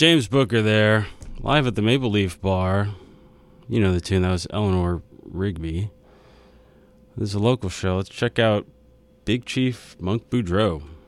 James Booker there, live at the Maple Leaf Bar. You know the tune, that was Eleanor Rigby. This is a local show. Let's check out Big Chief Monk Boudreaux.